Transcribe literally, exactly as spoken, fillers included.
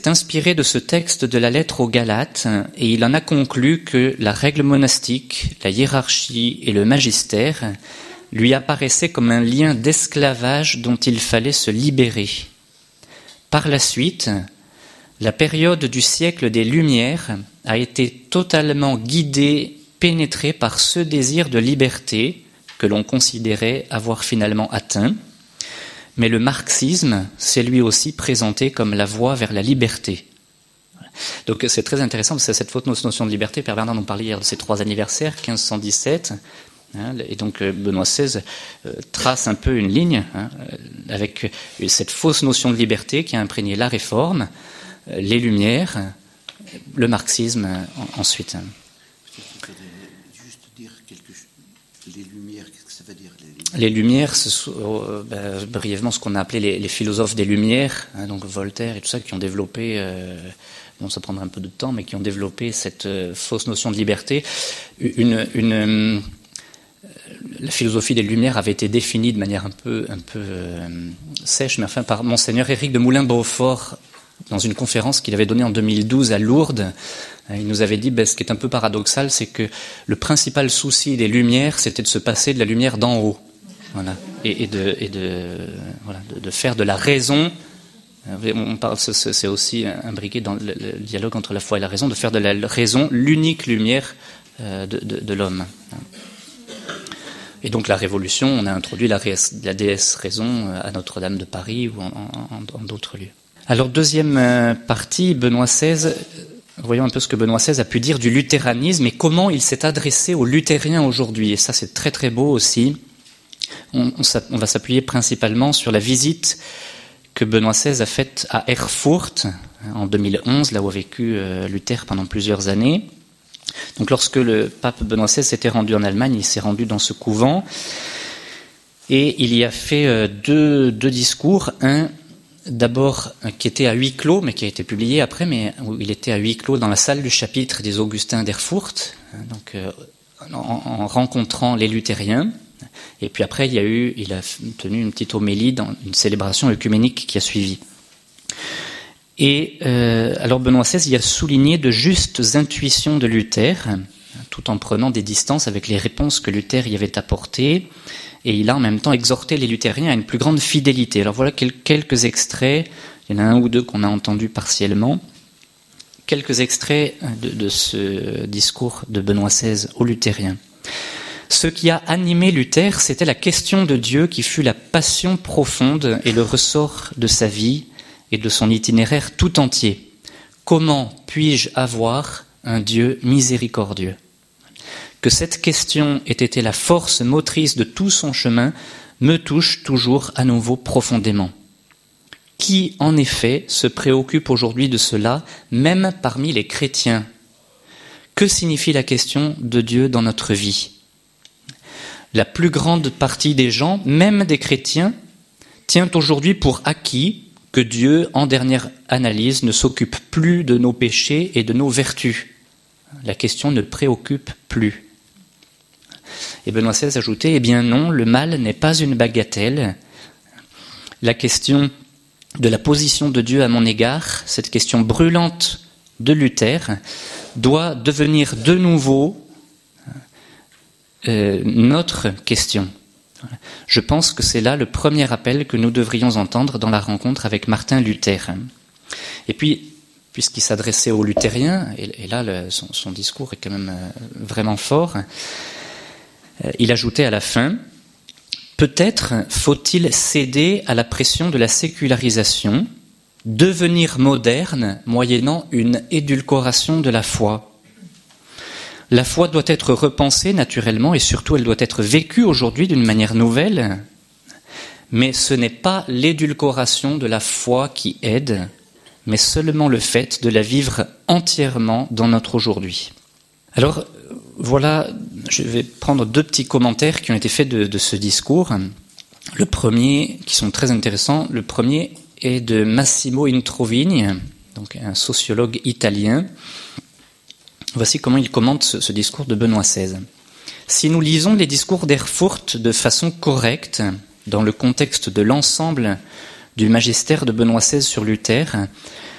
s'est inspiré de ce texte de la lettre aux Galates et il en a conclu que la règle monastique, la hiérarchie et le magistère lui apparaissaient comme un lien d'esclavage dont il fallait se libérer. Par la suite, la période du siècle des Lumières a été totalement guidée, pénétrée par ce désir de liberté que l'on considérait avoir finalement atteint. Mais le marxisme s'est lui aussi présenté comme la voie vers la liberté. Donc c'est très intéressant, parce que cette fausse notion de liberté, Père Bernard nous parlait hier de ses trois anniversaires, quinze cent dix-sept, hein, et donc Benoît seize euh, trace un peu une ligne hein, avec cette fausse notion de liberté qui a imprégné la Réforme, euh, les Lumières, le marxisme euh, ensuite. Juste dire quelque chose. Les Lumières, qu'est-ce que ça veut dire les Lumières, les Lumières ce sont euh, bah, brièvement ce qu'on a appelé les, les philosophes des Lumières, hein, donc Voltaire et tout ça, qui ont développé, euh, bon ça prendra un peu de temps, mais qui ont développé cette euh, fausse notion de liberté. Une, une, euh, la philosophie des Lumières avait été définie de manière un peu, un peu euh, sèche, mais enfin par Monseigneur Éric de Moulin-Beaufort, dans une conférence qu'il avait donnée en deux mille douze à Lourdes. Il nous avait dit, ben, ce qui est un peu paradoxal, c'est que le principal souci des Lumières, c'était de se passer de la lumière d'en haut, voilà, et, et, de, et de, voilà, de, de faire de la raison. On parle, c'est aussi imbriqué dans le, le dialogue entre la foi et la raison, de faire de la raison l'unique lumière de, de, de l'homme. Et donc la Révolution, on a introduit la, la déesse raison à Notre-Dame de Paris ou en, en, en d'autres lieux. Alors deuxième partie, Benoît seize. Voyons un peu ce que Benoît seize a pu dire du luthéranisme et comment il s'est adressé aux luthériens aujourd'hui. Et ça, c'est très très beau aussi. On, on, on va s'appuyer principalement sur la visite que Benoît seize a faite à Erfurt en deux mille onze, là où a vécu euh, Luther pendant plusieurs années. Donc lorsque le pape Benoît seize s'était rendu en Allemagne, il s'est rendu dans ce couvent et il y a fait euh, deux, deux discours. Un d'abord qui était à huis clos, mais qui a été publié après, mais où il était à huis clos dans la salle du chapitre des Augustins d'Erfurt, donc euh, en, en rencontrant les luthériens. Et puis après, il y a eu, il a tenu une petite homélie dans une célébration œcuménique qui a suivi. Et euh, alors Benoît seize, il a souligné de justes intuitions de Luther, tout en prenant des distances avec les réponses que Luther y avait apportées. Et il a en même temps exhorté les luthériens à une plus grande fidélité. Alors voilà quelques extraits, il y en a un ou deux qu'on a entendus partiellement, quelques extraits de, de ce discours de Benoît seize aux luthériens. Ce qui a animé Luther, c'était la question de Dieu qui fut la passion profonde et le ressort de sa vie et de son itinéraire tout entier. Comment puis-je avoir un Dieu miséricordieux ? Que cette question ait été la force motrice de tout son chemin me touche toujours à nouveau profondément. Qui, en effet, se préoccupe aujourd'hui de cela, même parmi les chrétiens ? Que signifie la question de Dieu dans notre vie ? La plus grande partie des gens, même des chrétiens, tient aujourd'hui pour acquis que Dieu, en dernière analyse, ne s'occupe plus de nos péchés et de nos vertus. La question ne préoccupe plus. Et Benoît seize ajoutait, eh bien non, le mal n'est pas une bagatelle. La question de la position de Dieu à mon égard, cette question brûlante de Luther, doit devenir de nouveau euh, notre question. Je pense que c'est là le premier appel que nous devrions entendre dans la rencontre avec Martin Luther. Et puis, puisqu'il s'adressait aux luthériens, et, et là le, son, son discours est quand même euh, vraiment fort, il ajoutait à la fin, peut-être faut-il céder à la pression de la sécularisation, devenir moderne moyennant une édulcoration de la foi. La foi doit être repensée naturellement et surtout elle doit être vécue aujourd'hui d'une manière nouvelle, mais ce n'est pas l'édulcoration de la foi qui aide, mais seulement le fait de la vivre entièrement dans notre aujourd'hui. Alors, voilà, je vais prendre deux petits commentaires qui ont été faits de, de ce discours. Le premier, qui sont très intéressants, le premier est de Massimo Introvigni, donc un sociologue italien. Voici comment il commente ce, ce discours de Benoît seize. Si nous lisons les discours d'Erfurt de façon correcte, dans le contexte de l'ensemble du magistère de Benoît seize sur Luther,